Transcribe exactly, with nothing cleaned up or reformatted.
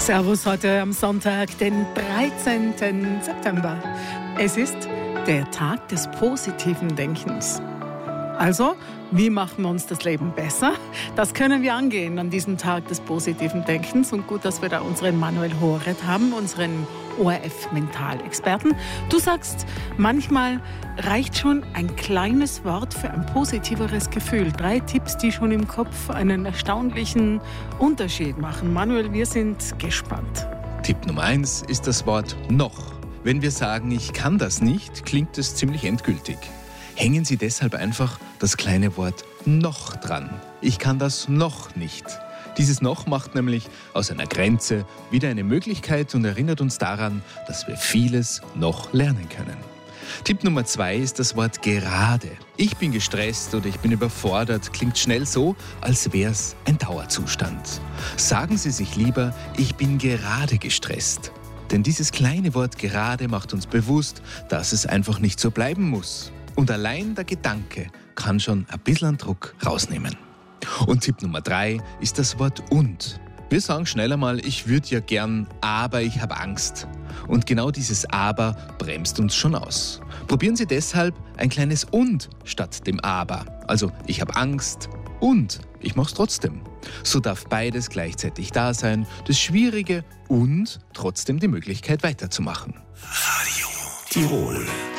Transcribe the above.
Servus heute am Sonntag, den dreizehnten September. Es ist der Tag des positiven Denkens. Also, wie machen wir uns das Leben besser? Das können wir angehen an diesem Tag des positiven Denkens. Und gut, dass wir da unseren Manuel Horet haben, unseren O R F-Mentalexperten. Du sagst, manchmal reicht schon ein kleines Wort für ein positiveres Gefühl. Drei Tipps, die schon im Kopf einen erstaunlichen Unterschied machen. Manuel, wir sind gespannt. Tipp Nummer eins ist das Wort noch. Wenn wir sagen, ich kann das nicht, klingt es ziemlich endgültig. Hängen Sie deshalb einfach das kleine Wort noch dran. Ich kann das noch nicht. Dieses noch macht nämlich aus einer Grenze wieder eine Möglichkeit und erinnert uns daran, dass wir vieles noch lernen können. Tipp Nummer zwei ist das Wort gerade. Ich bin gestresst oder ich bin überfordert, klingt schnell so, als wäre es ein Dauerzustand. Sagen Sie sich lieber, ich bin gerade gestresst. Denn dieses kleine Wort gerade macht uns bewusst, dass es einfach nicht so bleiben muss. Und allein der Gedanke kann schon ein bisschen an Druck rausnehmen. Und Tipp Nummer drei ist das Wort und. Wir sagen schneller mal, ich würde ja gern, aber ich habe Angst. Und genau dieses aber bremst uns schon aus. Probieren Sie deshalb ein kleines und statt dem aber. Also ich habe Angst und ich mache es trotzdem. So darf beides gleichzeitig da sein, das Schwierige und trotzdem die Möglichkeit weiterzumachen. Radio Tirol.